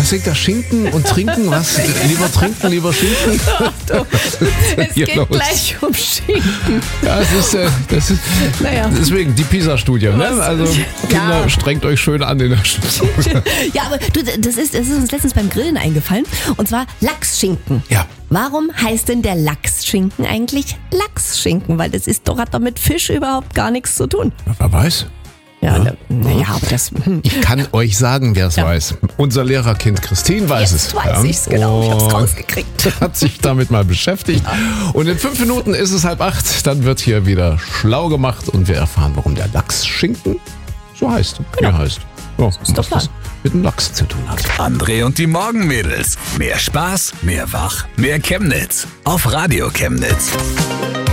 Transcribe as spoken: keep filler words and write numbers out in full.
singt da Schinken und Trinken? Was? Lieber trinken, lieber Schinken? Ach, du, es Hier geht los. gleich um Schinken. Ja, das ist, äh, das ist Naja. deswegen die PISA-Studie. Ne? Was? Also Kinder, Ja. strengt euch schön an in der Schule. Ja, aber du, das ist, das ist uns letztens beim Grillen eingefallen. Und zwar Lachsschinken. Ja. Warum heißt denn der Lachsschinken eigentlich Lachsschinken? Weil das ist doch, hat doch mit Fisch überhaupt gar nichts zu tun. Wer weiß? Ja, ja. Naja, aber das... Hm. Ich kann euch sagen, wer es Ja. weiß. Unser Lehrerkind Christine weiß Jetzt es. weiß ich's, genau. Ich hab's Und rausgekriegt. hat sich damit mal beschäftigt. Und in fünf Minuten ist es halb acht. Dann wird hier wieder schlau gemacht und wir erfahren, warum der Lachsschinken so heißt. Wie er heißt. Ja, und der was Plan. das mit dem Lachs zu tun hat. André und die Morgenmädels. Mehr Spaß, mehr Wach, mehr Chemnitz. Auf Radio Chemnitz.